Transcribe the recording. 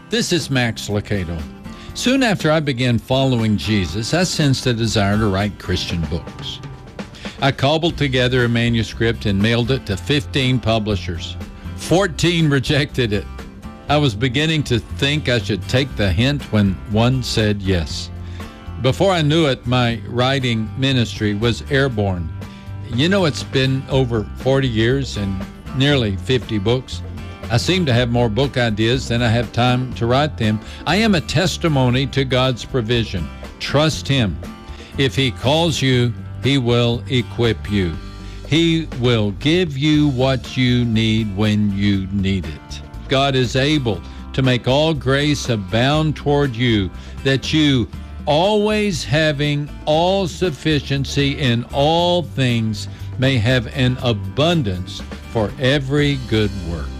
This is Max Lucado. Soon after I began following Jesus, I sensed a desire to write Christian books. I cobbled together a manuscript and mailed it to 15 publishers. 14 rejected it. I was beginning to think I should take the hint when one said yes. Before I knew it, my writing ministry was airborne. You know, it's been over 40 years and nearly 50 books. I seem to have more book ideas than I have time to write them. I am a testimony to God's provision. Trust Him. If He calls you, He will equip you. He will give you what you need when you need it. God is able to make all grace abound toward you, that you, always having all sufficiency in all things, may have an abundance for every good work.